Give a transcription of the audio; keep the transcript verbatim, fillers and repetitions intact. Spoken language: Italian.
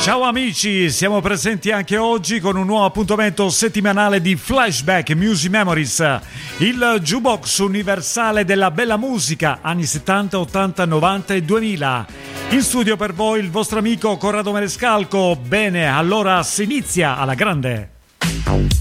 Ciao amici, siamo presenti anche oggi con un nuovo appuntamento settimanale di Flashback Music Memories, il jukebox universale della bella musica anni settanta, ottanta, novanta e duemila. In studio per voi il vostro amico Corrado Marescalco. Bene, allora si inizia alla grande.